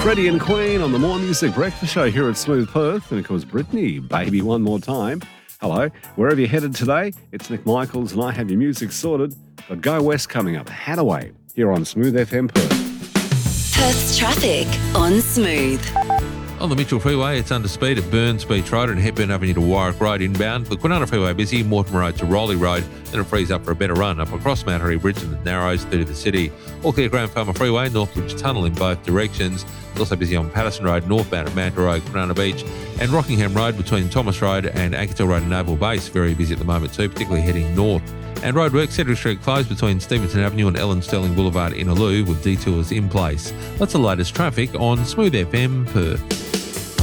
Freddie and Queen on the More Music Breakfast Show here at Smooth Perth. And of course, Brittany, Baby One More Time. Hello, wherever you're headed today, it's Nick Michaels and I have your music sorted. But Go West coming up, Hadaway, here on Smooth FM Perth. Perth's traffic on Smooth. On the Mitchell Freeway, it's under speed at Burns Beach Road and Hepburn Avenue to Warwick Road inbound. The Kwinana Freeway busy, Mortimer Road to Rowley Road, then it frees up for a better run up across Mount Harry Bridge and the Narrows through to the city. All clear Graham Farmer Freeway, Northbridge Tunnel in both directions. It's also busy on Patterson Road, northbound at Manta Road, Kwinana Beach, and Rockingham Road between Thomas Road and Anketel Road and Naval Base. Very busy at the moment too, particularly heading north. And roadwork, Cedric Street closed between Stevenson Avenue and Ellen Sterling Boulevard in Aloo with detours in place. That's the latest traffic on Smooth FM Perth.